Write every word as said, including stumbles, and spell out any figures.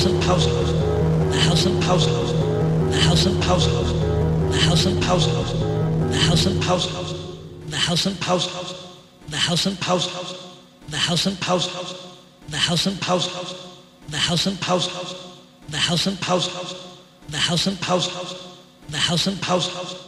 of house, the house of house, the house of house, the house of house, the house of house, the house of house, the house of house, the house of house, the house of house, the house of house, the house of house, the house of house, the house of house, the house of house.